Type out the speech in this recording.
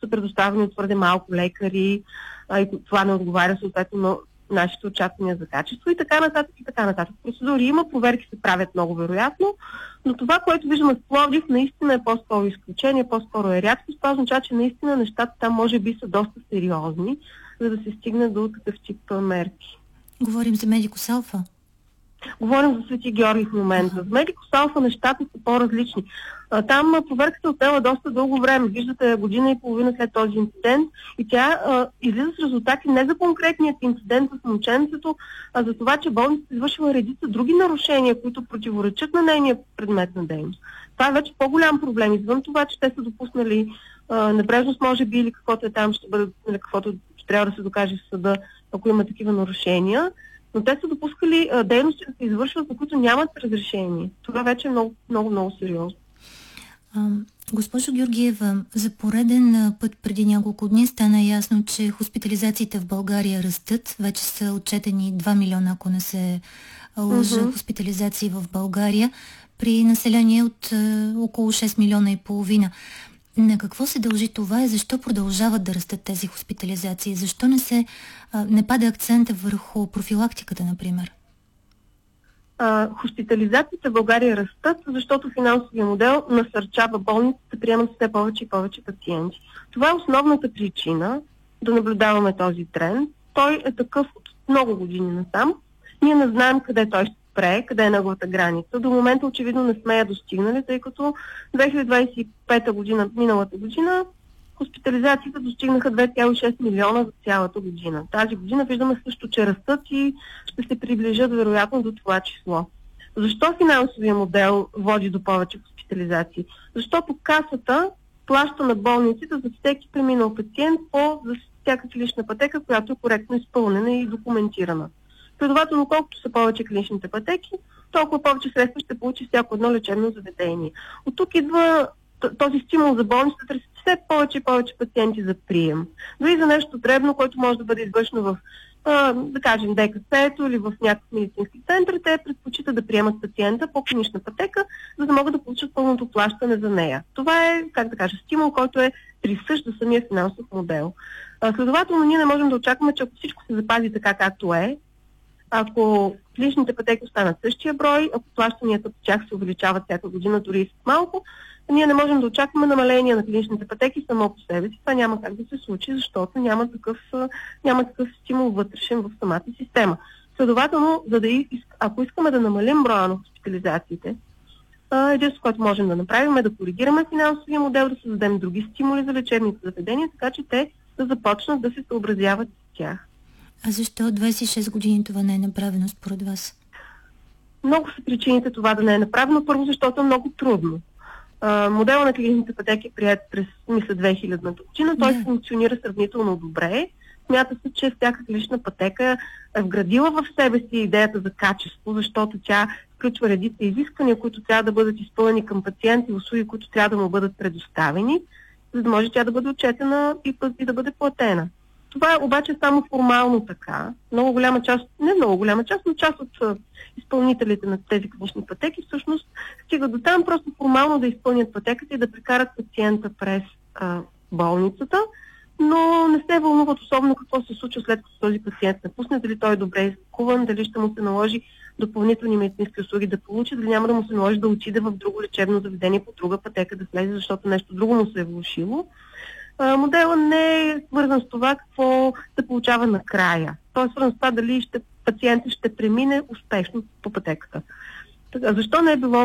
са предоставени от твърде малко лекари, и това не отговаря съответно на нашите очаквания за качество и така нататък и така нататък. Процедури има, проверки се правят много вероятно, но това, което виждаме в Пловдив, наистина е по-скоро изключение, по-скоро е рядкост. Това означава, че наистина нещата там може би са доста сериозни, за да се стигне до такъв тип мерки. Говорим за Медикус Алфа? Говорим за Свети Георги в момента. За Медикус Алфа нещата са по-различни. Там проверката отнела доста дълго време. Виждате, година и половина след този инцидент и тя излиза с резултати не за конкретният инцидент с момченцето, а за това, че болницата извършила редица други нарушения, които противоречат на нейния предмет на дейност. Това е вече по-голям проблем. Извън това, че те са допуснали небрежност, може би, или каквото е там, ще бъде, каквото ще трябва да се докаже в съда, ако има такива нарушения. Но те са допускали дейности да се извършват, за които нямат разрешение. Това вече е много, много, много сериозно. Госпожо Георгиева, за пореден път преди няколко дни стана ясно, че хоспитализациите в България растат. Вече са отчетени 2 милиона, ако не се лъжа, хоспитализации в България при население от около 6 милиона и половина. На какво се дължи това и защо продължават да растат тези хоспитализации? Защо не пада акцента върху профилактиката, например? Хоспитализациите в България растат, защото финансовия модел насърчава болниците да приемат все повече и повече пациенти. Това е основната причина да наблюдаваме този тренд. Той е такъв от много години насам. Ние не знаем къде той ще спре, къде е неговата граница. До момента очевидно не сме я достигнали, тъй като 2025 година, миналата година, хоспитализациите достигнаха 2,6 милиона за цялата година. Тази година виждаме също, че растат и ще се приближат вероятно до това число. Защо финансовия модел води до повече хоспитализации? Защото касата плаща на болниците за всеки преминал пациент за всяка клинична пътека, която е коректно изпълнена и документирана. Следователно, колкото са повече клиничните пътеки, толкова повече средства ще получи всяко едно лечебно заведение. От тук идва този стимул за болниците да търсят все повече и повече пациенти за прием. Дори за нещо дребно, което може да бъде извършено в, да кажем, ДКЦ-то или в някакъв медицински център, те предпочитат да приемат пациента по клинична пътека, за да могат да получат пълното плащане за нея. Това е, как да кажа, стимул, който е присъщ за самия финансов модел. Следователно, ние не можем да очакваме, че ако всичко се запази така, както е, ако клиничните пътеки останат същия брой, ако плащанията по тях се увеличават всяка година, дори и с малко, ние не можем да очакваме намаление на клиничните пътеки само по себе си. Това няма как да се случи, защото няма такъв стимул вътрешен в самата система. Следователно, ако искаме да намалим броя на хоспитализациите, единството, което можем да направим е да коригираме финансовия модел, да създадем други стимули за лечебните заведения, така че те да започнат да се съобразяват с тях. А защо 26 години това не е направено според вас? Много са причините това да не е направено. Първо, защото е много трудно. Модела на клиничните пътеки е прият през, мисля, 2000-та година. Той функционира сравнително добре. Смята се, че всяка клинична пътека е вградила в себе си идеята за качество, защото тя включва редица изисквания, които трябва да бъдат изпълнени към пациенти, услуги, които трябва да му бъдат предоставени, за да може тя да бъде отчетена и да бъде платена. Това е обаче само формално така. Много голяма част, не много голяма част, но част от изпълнителите на тези клинични пътеки всъщност стигат до там просто формално да изпълнят пътеката и да прекарат пациента през болницата, но не се вълнуват особено какво се случва след като този пациент напусне, дали той е добре излекуван, дали ще му се наложи допълнителни медицински услуги да получи, дали няма да му се наложи да отиде в друго лечебно заведение по друга пътека да влезе, защото нещо друго му се е влошило. Моделът не е свързан с това какво се получава накрая. Той е свързан с това дали пациентът ще премине успешно по пътеката. Защо не е било